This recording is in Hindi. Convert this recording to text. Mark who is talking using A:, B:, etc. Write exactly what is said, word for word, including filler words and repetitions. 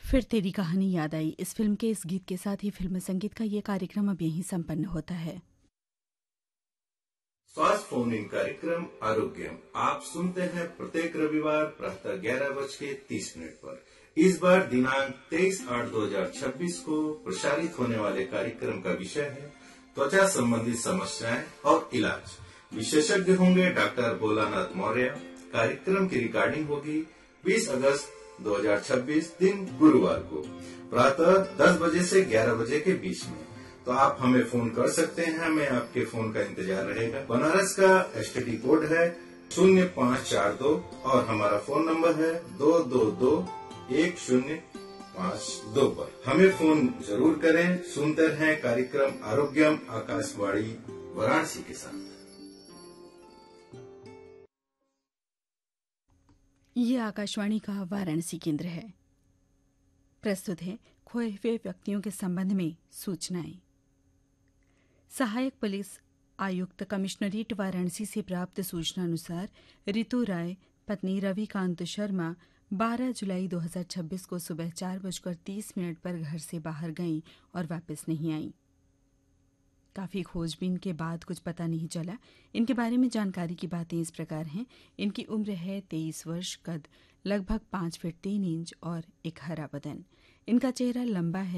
A: फिर तेरी कहानी याद आई। इस फिल्म के इस गीत के साथ ही फिल्म संगीत का ये कार्यक्रम अब यहीं संपन्न होता है।
B: स्वास्थ्य फोन इन कार्यक्रम आरोग्यम आप सुनते हैं प्रत्येक रविवार प्रातः ग्यारह बज के तीस मिनट पर। इस बार दिनांक तेईस आठ दो हजार छब्बीस को प्रसारित होने वाले कार्यक्रम का विषय है त्वचा संबंधी समस्याएं और इलाज। विशेषज्ञ होंगे डॉक्टर भोलानाथ मौर्य। कार्यक्रम की रिकॉर्डिंग होगी बीस अगस्त दो हजार छब्बीस दिन गुरुवार को प्रातः दस बजे से ग्यारह बजे के बीच में। तो आप हमें फोन कर सकते हैं, हमें आपके फोन का इंतजार रहेगा। बनारस का एसटीडी कोड है शून्य पाँच चार दो और हमारा फोन नंबर है दो दो दो एक शून्य पाँच दो पर। हमें फोन जरूर करें। सुनते रहें कार्यक्रम आरोग्यम आकाशवाणी वाराणसी के साथ।
A: ये आकाशवाणी का वाराणसी केंद्र है। प्रस्तुत है खोए हुए व्यक्तियों के संबंध में सूचनाएं। सहायक पुलिस आयुक्त कमिश्नरेट वाराणसी से प्राप्त सूचना अनुसार रितु राय पत्नी रविकांत शर्मा बारह जुलाई दो हजार छब्बीस को सुबह चार बजकर तीस मिनट पर घर से बाहर गईं और वापस नहीं आईं। काफी खोजबीन के बाद कुछ पता नहीं चला। इनके बारे में जानकारी की बातें इस प्रकार हैं। इनकी उम्र है तेईस वर्ष, कद लगभग पाँच फीट तीन इंच और एक हरा बदन। इनका चेहरा लंबा है।